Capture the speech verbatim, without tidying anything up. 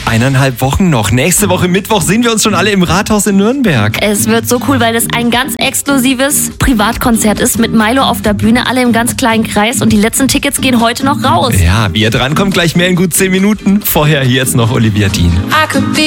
Eineinhalb Wochen noch. Nächste Woche Mittwoch sehen wir uns schon alle im Rathaus in Nürnberg. Es wird so cool, weil das ein ganz exklusives Privatkonzert ist mit Milo auf der Bühne, alle im ganz kleinen Kreis und die letzten Tickets gehen heute noch raus. Ja, wie ihr drankommt, gleich mehr in gut zehn Minuten. Vorher hier jetzt noch Olivia Dean. I could be